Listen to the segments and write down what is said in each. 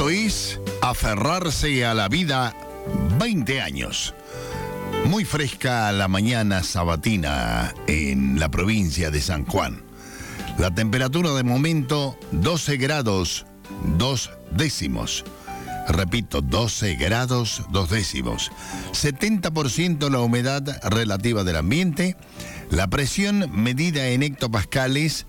Esto es Aferrarse a la Vida, 20 años. Muy fresca la mañana sabatina en la provincia de San Juan. La temperatura de momento 12 grados 2 décimos. Repito, 12 grados 2 décimos. 70% la humedad relativa del ambiente. La presión medida en hectopascales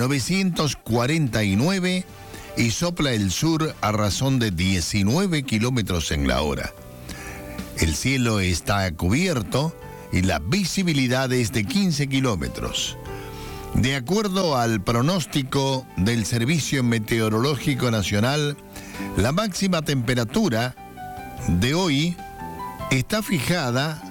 949 y sopla el sur a razón de 19 kilómetros en la hora. El cielo está cubierto y la visibilidad es de 15 kilómetros. De acuerdo al pronóstico del Servicio Meteorológico Nacional, la máxima temperatura de hoy está fijada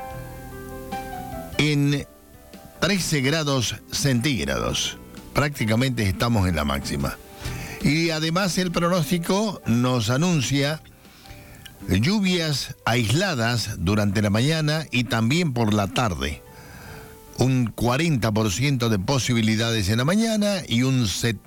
en 13 grados centígrados. Prácticamente estamos en la máxima. Y además el pronóstico nos anuncia lluvias aisladas durante la mañana y también por la tarde. Un 40% de posibilidades en la mañana y un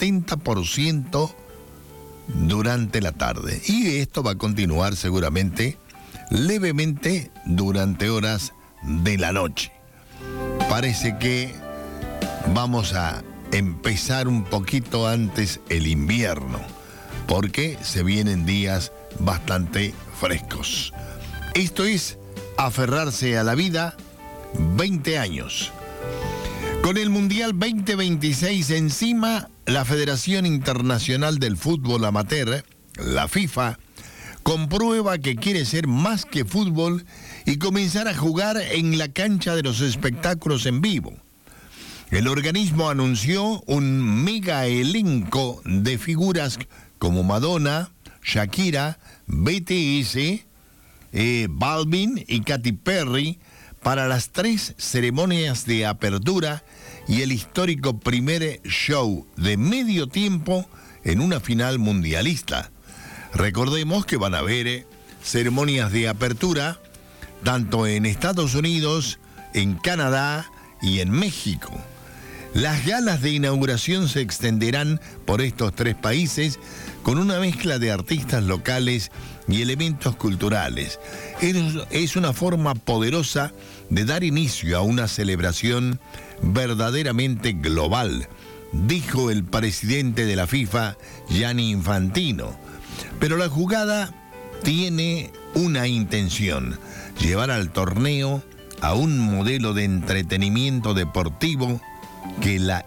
70% durante la tarde. Y esto va a continuar seguramente levemente durante horas de la noche. Parece que vamos a empezar un poquito antes el invierno, porque se vienen días bastante frescos. Esto es Aferrarse a la Vida, 20 años. Con el Mundial 2026 encima, la Federación Internacional del Fútbol Amateur, la FIFA, comprueba que quiere ser más que fútbol y comenzar a jugar en la cancha de los espectáculos en vivo. El organismo anunció un mega elenco de figuras como Madonna, Shakira, BTS, Balvin y Katy Perry para las 3 ceremonias de apertura y el histórico primer show de medio tiempo en una final mundialista. Recordemos que van a haber ceremonias de apertura tanto en Estados Unidos, en Canadá y en México. Las galas de inauguración se extenderán por estos 3 países con una mezcla de artistas locales y elementos culturales. Es una forma poderosa de dar inicio a una celebración verdaderamente global, dijo el presidente de la FIFA, Gianni Infantino. Pero la jugada tiene una intención: llevar al torneo a un modelo de entretenimiento deportivo que la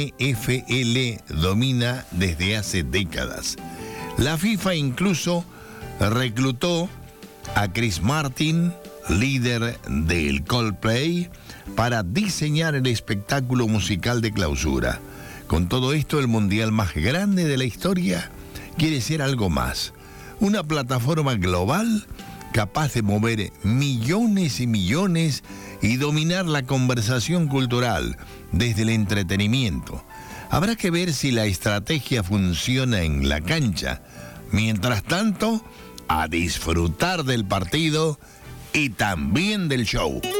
NFL domina desde hace décadas. La FIFA incluso reclutó a Chris Martin, líder del Coldplay, para diseñar el espectáculo musical de clausura. Con todo esto, el mundial más grande de la historia quiere ser algo más: una plataforma global capaz de mover millones y millones y dominar la conversación cultural desde el entretenimiento. Habrá que ver si la estrategia funciona en la cancha. Mientras tanto, a disfrutar del partido y también del show.